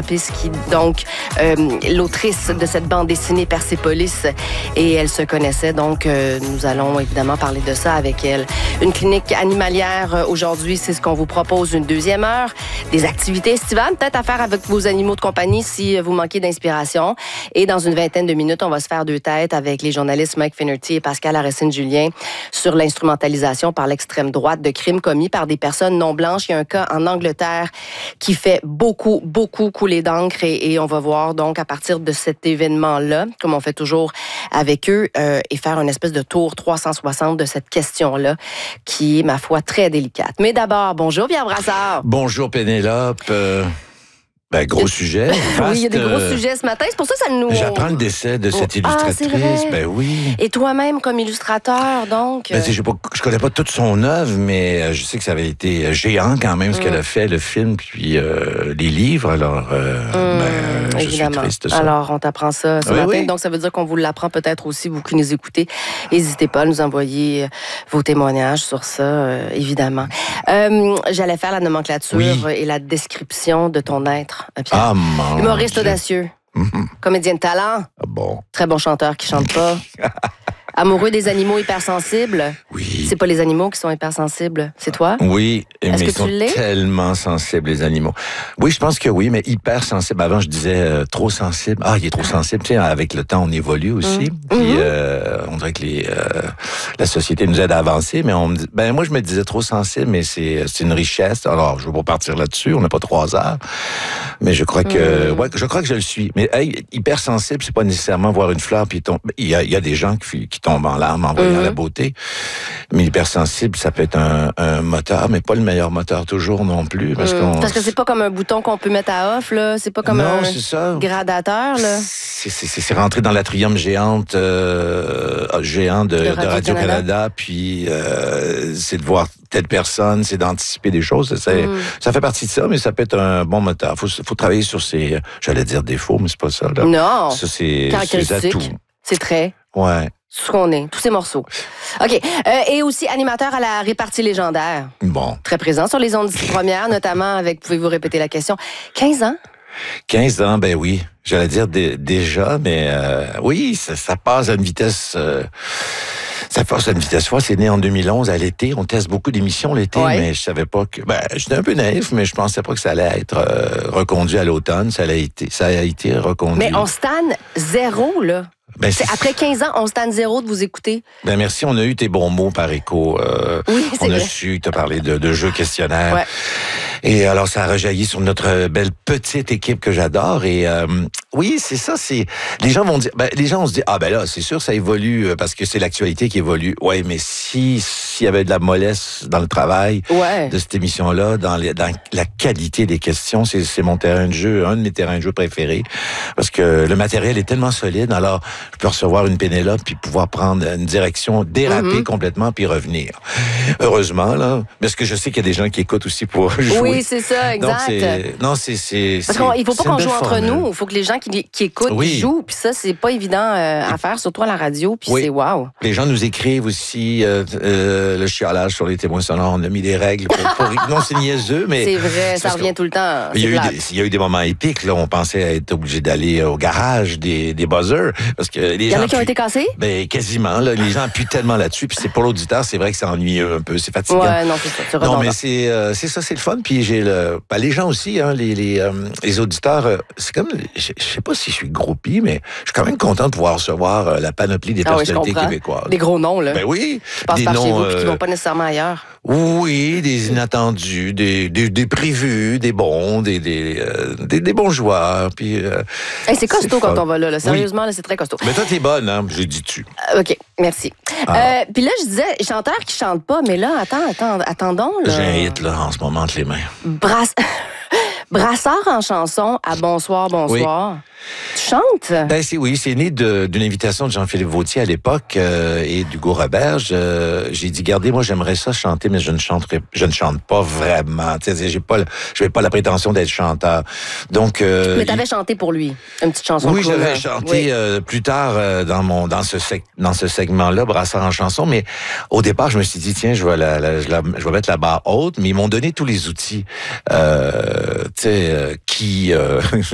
Lampis, qui donc l'autrice de cette bande dessinée Persépolis, et elle se connaissait, donc nous allons évidemment parler de ça avec elle. Une clinique animalière aujourd'hui, c'est ce qu'on vous propose, une deuxième heure. Des activités estivales, peut-être à faire avec vos animaux de compagnie si vous manquez d'inspiration. Et dans une vingtaine de minutes, on va se faire deux têtes avec les journalistes Mike Finnerty et Pascal Aressine-Julien sur l'instrumentalisation par l'extrême droite de crimes commis par des personnes non blanches. Il y a un cas en Angleterre qui fait beaucoup couler d'encre et on va voir donc à partir de cet événement-là, comme on fait toujours avec eux, et faire une espèce de tour 360 de cette question-là qui est, ma foi, très délicate. Mais d'abord, bonjour Pierre Brassard. Bonjour Pénélope. Gros sujet. Oui, il y a des gros sujets ce matin. C'est pour ça que ça nous... J'apprends le décès de cette illustratrice. C'est vrai. Ben oui. Et toi-même comme illustrateur, donc... Je connais pas toute son œuvre, mais je sais que ça avait été géant quand même, ce qu'elle a fait, le film, puis les livres. Alors, je suis triste de ça. Alors, on t'apprend ça ce matin. Oui. Donc, ça veut dire qu'on vous l'apprend peut-être aussi, vous qui nous écoutez. N'hésitez pas à nous envoyer vos témoignages sur ça, évidemment. J'allais faire la nomenclature et la description de ton être. Pierre. Humoriste audacieux, comédien de talent, très bon chanteur qui chante pas, amoureux des animaux hypersensibles. Oui. C'est pas les animaux qui sont hypersensibles, c'est toi? Oui, mais ils sont tellement sensibles, les animaux. Oui, je pense que oui, mais hypersensible. Avant, je disais trop sensible. Ah, il est trop sensible. Tu sais, avec le temps, on évolue aussi. Puis, on dirait que la société nous aide à avancer, mais moi, je me disais trop sensible, mais c'est une richesse. Alors, je veux pas partir là-dessus. On n'a pas 3 heures. Mais je crois que, je le suis. Mais, hypersensible, c'est pas nécessairement voir une fleur puis tomber. Il y a des gens qui tombent en larmes en voyant la beauté. Mais l'hypersensible, ça peut être un moteur, mais pas le meilleur moteur toujours non plus. Parce que c'est pas comme un bouton qu'on peut mettre à off, là. C'est pas comme gradateur, là. C'est rentrer dans l'atrium géant de Radio-Canada, puis c'est de voir telle personne, c'est d'anticiper des choses. Ça fait partie de ça, mais ça peut être un bon moteur. Faut travailler sur ses, j'allais dire défauts, mais c'est pas ça, là. Non. Ça, c'est ses atouts. C'est très. Ouais. Tout ce qu'on est, tous ces morceaux. OK. Et aussi animateur à la répartie légendaire. Bon. Très présent sur les ondes premières, notamment avec, pouvez-vous répéter la question, 15 ans? 15 ans, ben oui. J'allais dire déjà, mais oui, ça passe à une vitesse... Ça passe à une vitesse folle. C'est né en 2011 à l'été. On teste beaucoup d'émissions l'été, mais je savais pas que... j'étais un peu naïf, mais je pensais pas que ça allait être reconduit à l'automne. Ça a été reconduit. Mais on stanne 0, là. Après 15 ans, on stanne 0 de vous écouter. Merci, on a eu tes bons mots par écho. On a su te parler de jeux questionnaires. Ouais. Et alors, ça a rejailli sur notre belle petite équipe que j'adore. Et oui, c'est ça. Les gens vont dire, on se dit, là, c'est sûr, ça évolue parce que c'est l'actualité qui évolue. Ouais, mais s'il y avait de la mollesse dans le travail de cette émission-là, dans la qualité des questions, c'est mon terrain de jeu, un de mes terrains de jeu préférés, parce que le matériel est tellement solide. Alors, je peux recevoir une Pénélope puis pouvoir prendre une direction, déraper complètement puis revenir. Heureusement, là, parce que je sais qu'il y a des gens qui écoutent aussi pour jouer. Oui, c'est ça, exact. Donc, c'est parce qu'il faut pas qu'on joue entre nous. Il faut que les gens qui écoutent jouent. Puis ça, c'est pas évident à faire, surtout à la radio. Puis c'est wow. Les gens nous écrivent aussi le chialage sur les témoins sonores. On a mis des règles pour non, c'est niaiseux, mais... C'est vrai, ça revient tout le temps. Il y a eu des moments épiques. Là, on pensait être obligé d'aller au garage des buzzers. Parce que il y en a qui ont été cassés? Quasiment. Là, les gens appuient tellement là-dessus. Puis c'est pour l'auditeur, c'est vrai que c'est ennuyeux un peu. C'est fatigant. Ouais, non, c'est ça. Non, mais c'est ça, c'est le fun. Puis j'ai les gens aussi, hein, les auditeurs, c'est comme, je sais pas si je suis groupie, mais je suis quand même content de pouvoir recevoir la panoplie des personnalités québécoises. Des gros noms, là. Ben oui. Qui passent par chez vous puis qui vont pas nécessairement ailleurs. Oui, des inattendus, des prévus, des bons, des bons joueurs. Puis, c'est costaud quand on va là. Sérieusement, là, c'est très costaud. Mais toi, t'es bonne, hein? J'ai dit tu. OK, merci. Puis là, je disais, chanteur qui chante pas, mais là, attendons. Là. J'ai un hit, là, en ce moment, entre les mains. Brassard en chanson à Bonsoir. Oui. Tu chantes? C'est né d'une invitation de Jean-Philippe Vautier à l'époque et d'Hugo Robert. J'ai dit, regardez, moi, j'aimerais ça chanter, mais je ne chante pas vraiment. Tu sais, je n'avais pas la prétention d'être chanteur. Donc, mais tu avais chanté pour lui, une petite chanson. Oui, j'avais chanté plus tard dans ce segment-là, Brassard en chanson. Mais au départ, je me suis dit, tiens, je vais mettre la barre haute. Mais ils m'ont donné tous les outils, qui